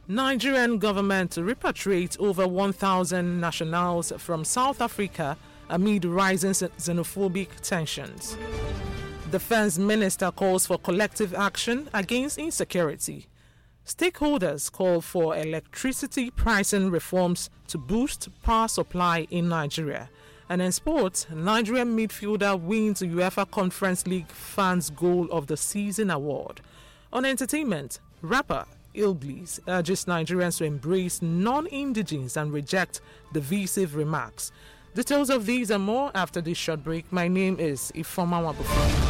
Nigerian government to repatriate over 1,000 nationals from South Africa amid rising xenophobic tensions. Defense Minister calls for collective action against insecurity. Stakeholders call for electricity pricing reforms to boost power supply in Nigeria. And in sports, Nigerian midfielder wins UEFA Conference League Fans Goal of the Season award. On entertainment, rapper Ilbliss urges Nigerians to embrace non-indigens and reject divisive remarks. Details of these and more after this short break. My name is Ifoma Wabufu.